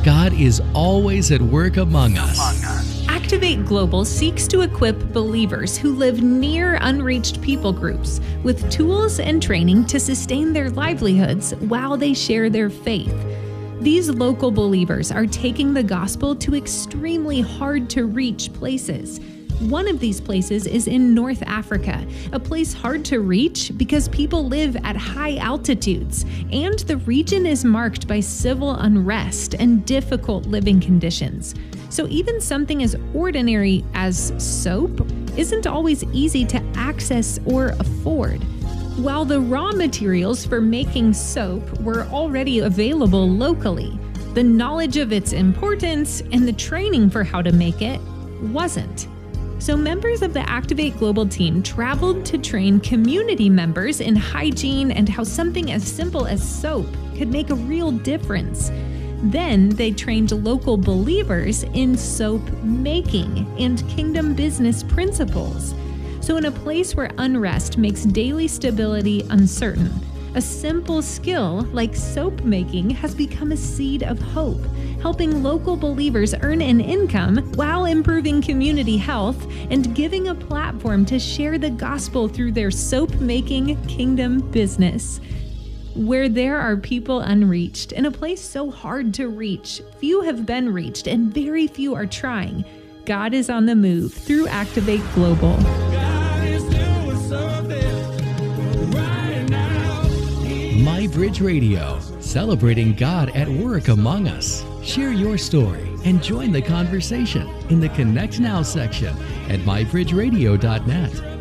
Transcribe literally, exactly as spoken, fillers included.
God is always at work among us. Activate Global seeks to equip believers who live near unreached people groups with tools and training to sustain their livelihoods while they share their faith. These local believers are taking the gospel to extremely hard-to-reach places. One of these places is in North Africa, a place hard to reach because people live at high altitudes, and the region is marked by civil unrest and difficult living conditions. So even something as ordinary as soap isn't always easy to access or afford. While the raw materials for making soap were already available locally, the knowledge of its importance and the training for how to make it wasn't. So members of the Activate Global team traveled to train community members in hygiene and how something as simple as soap could make a real difference. Then they trained local believers in soap making and kingdom business principles. So in a place where unrest makes daily stability uncertain, a simple skill like soap making has become a seed of hope, helping local believers earn an income while improving community health and giving a platform to share the gospel through their soap-making kingdom business. Where there are people unreached, in a place so hard to reach, few have been reached and very few are trying. God is on the move through Activate Global. God is doing something right now. My Bridge Radio, celebrating God at work among us. Share your story and join the conversation in the Connect Now section at my bridge radio dot net.